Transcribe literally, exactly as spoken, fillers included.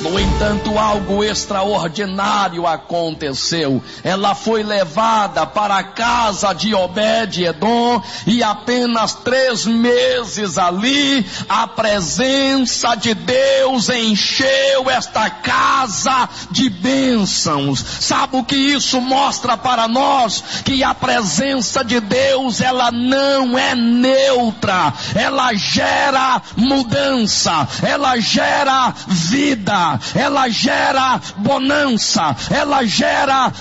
No entanto, algo extraordinário aconteceu. Ela foi levada para a casa de Obed-edom e apenas três meses ali, a presença de Deus encheu esta casa de bênçãos. Sabe o que isso mostra para nós? Que a presença de Deus, ela não é neutra. Ela gera mudança, ela gera vida, ela gera bonança, ela gera